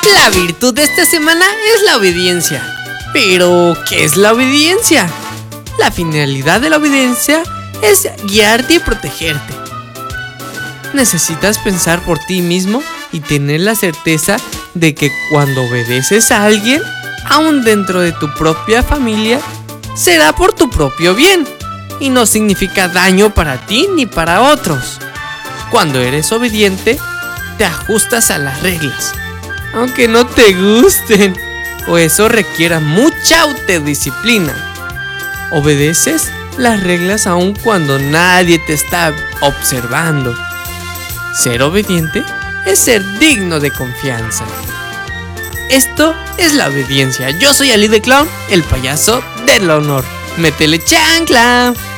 La virtud de esta semana es la obediencia. Pero, ¿qué es la obediencia? La finalidad de la obediencia es guiarte y protegerte. Necesitas pensar por ti mismo y tener la certeza de que cuando obedeces a alguien, aún dentro de tu propia familia, será por tu propio bien y no significa daño para ti ni para otros. Cuando eres obediente, te ajustas a las reglas, aunque no te gusten, o eso requiera mucha autodisciplina. Obedeces las reglas aun cuando nadie te está observando. Ser obediente es ser digno de confianza. Esto es la obediencia. Yo soy Ali the Clown, el payaso del honor. ¡Métele chancla!